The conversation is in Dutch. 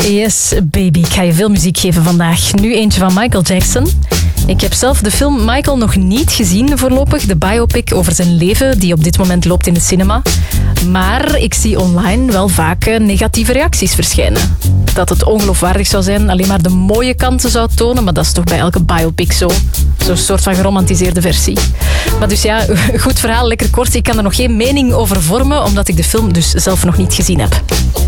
Yes, baby. Ik ga je veel muziek geven vandaag. Nu eentje van Michael Jackson. Ik heb zelf de film Michael nog niet gezien voorlopig. De biopic over zijn leven die op dit moment loopt in de cinema. Maar ik zie online wel vaak negatieve reacties verschijnen. Dat het ongeloofwaardig zou zijn, alleen maar de mooie kanten zou tonen. Maar dat is toch bij elke biopic zo. Zo'n soort van geromantiseerde versie. Maar dus ja, goed verhaal, lekker kort. Ik kan er nog geen mening over vormen, omdat ik de film dus zelf nog niet gezien heb.